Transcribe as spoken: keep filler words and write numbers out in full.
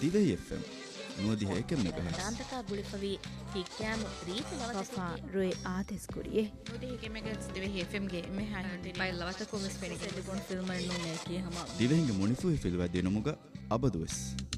Dhivehi F M නුවදිහ එක මෙගාහර්ට්ස් දාන්තක ගුලිෆවි හික්යාම රීති Papa Roy Artes Kuriye. නුවදිහ එක මෙගාහර්ට්ස් Dhivehi F M ගේ මෙහා හොඳින් පයි ලවක කොමස් පෙනික දෙකොන් ෆිල්ම් එකක් නෝ මේකේ හැම දිවෙහිගේ මොනිෆු ෆිල්ම් දෙනමුග අබදුස්